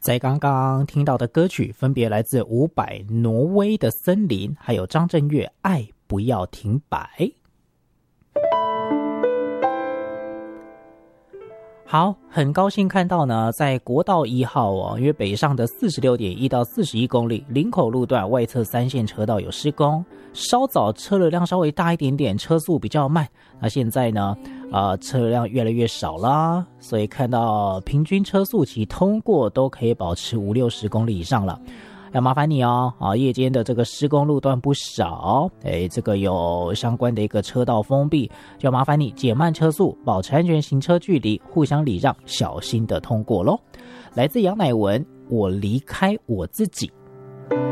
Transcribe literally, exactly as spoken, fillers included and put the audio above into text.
在刚刚听到的歌曲分别来自伍佰《挪威的森林》，还有张震岳《爱不要停摆》。好，很高兴看到呢，在国道一号哦，因为北上的 四十六点一 到四十一公里林口路段外侧三线车道有施工，稍早车流量稍微大一点点，车速比较慢。那现在呢，呃，车流量越来越少啦，所以看到平均车速其通过都可以保持五六十公里以上了。要麻烦你哦，啊，夜间的这个施工路段不少，哎，这个有相关的一个车道封闭，就要麻烦你减慢车速，保持安全行车距离，互相礼让，小心的通过咯。来自杨乃文，我离开我自己。